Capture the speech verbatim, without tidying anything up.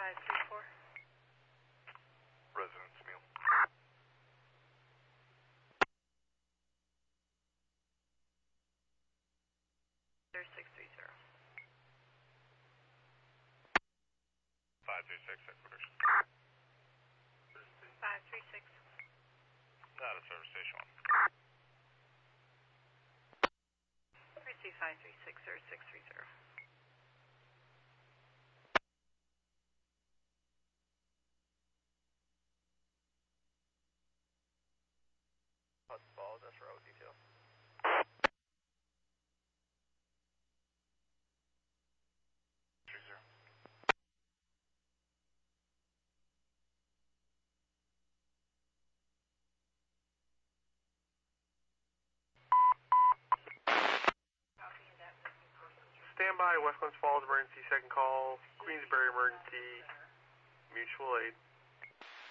five three four. Residence meal. six three zero. five three six, Equidation. five three six. Out of service station one. Receive five three six zero six three zero. Hudson Falls, that's road detail. Three zero. Standby, West Glens Falls emergency, second call, Queensbury emergency, mutual aid.